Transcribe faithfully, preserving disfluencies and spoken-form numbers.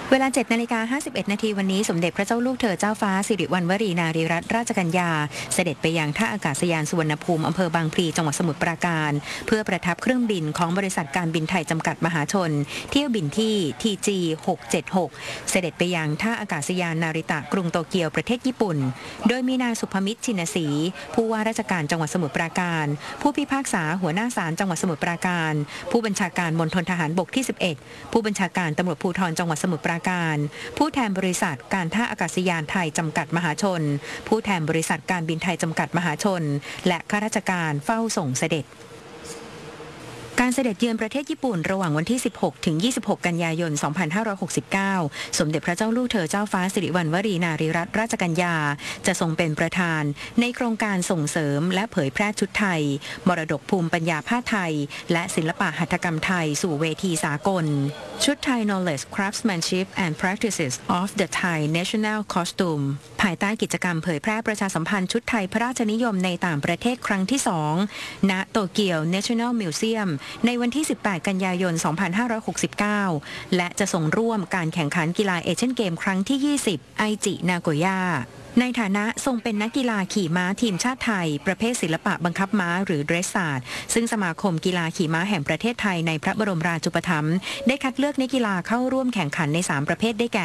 เวลา เจ็ดนาฬิกาห้าสิบเอ็ดนาทีวันนี้สมเด็จพระเจ้าลูกเธอเจ้าฟ้าสิริวัณวรีนารีรัตนราชกัญญาเสด็จไปยังท่าอากาศยานสุวรรณภูมิอำเภอบางพลีจังหวัดสมุทรปราการเพื่อประทับเครื่องบินของบริษัทการบินไทยจำกัดมหาชนเที่ยวบินที่ ที จี หกเจ็ดหก เสด็จไปยังท่าอากาศยานนาริตะกรุงโตเกียวประเทศญี่ปุ่นโดยมีนายสุภมิตรชินศรีผู้ว่าราชการจังหวัดสมุทรปราการผู้พิพากษาหัวหน้าศาลจังหวัดสมุทรปราการผู้บัญชาการมณฑลทหารบกที่สิบเอ็ดผู้บัญชาการตำรวจภูธรจังหวัดสมุทรปราการผู้แทนบริษัทการท่าอากาศยานไทยจำกัดมหาชนผู้แทนบริษัทการบินไทยจำกัดมหาชนและข้าราชการเฝ้าส่งเสด็จการเสด็จเยือนประเทศญี่ปุ่นระหว่างวันที่ สิบหกถึงยี่สิบหก กันยายน สองพันห้าร้อยหกสิบเก้า สมเด็จพระเจ้าลูกเธอเจ้าฟ้าสิริวัณวรีนารีรัตนราชกัญญาจะทรงเป็นประธานในโครงการส่งเสริมและเผยแพร่ชุดไทยมรดกภูมิปัญญาผ้าไทยและศิลปะหัตถกรรมไทยสู่เวทีสากลชุดไทย Knowledge Craftsmanship and Practices of the Thai National Costume ภายใต้กิจกรรมเผยแพร่ประชาสัมพันธ์ชุดไทยพระราชนิยมในต่างประเทศครั้งที่สองณโตเกียว National Museumในวันที่ สิบแปด กันยายน สองพันห้าร้อยหกสิบเก้า และจะส่งร่วมการแข่งขันกีฬาเอเชียนเกมครั้งที่ ยี่สิบ ไอจิ นาโกย่าในฐานะทรงเป็นนักกีฬาขี่ม้าทีมชาติไทยประเภทศิลปะบังคับม้าหรือเดรสซาร์ดซึ่งสมาคมกีฬาขี่ม้าแห่งประเทศไทยในพระบรมราชูปถัมภ์ได้คัดเลือกนักกีฬาเข้าร่วมแข่งขันในสามประเภทได้แก่